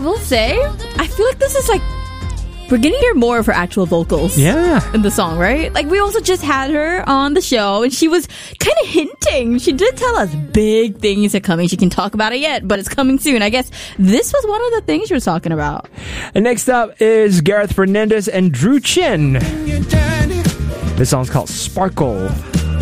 will say, I feel like this is like, we're getting to hear more of her actual vocals in the song, right? Like, we also just had her on the show, and she was kind of hinting. She did tell us big things are coming. She can talk about it yet, but it's coming soon. I guess this was one of the things she was talking about. And next up is Gareth Fernandez and Drew Chin. This song's called Sparkle.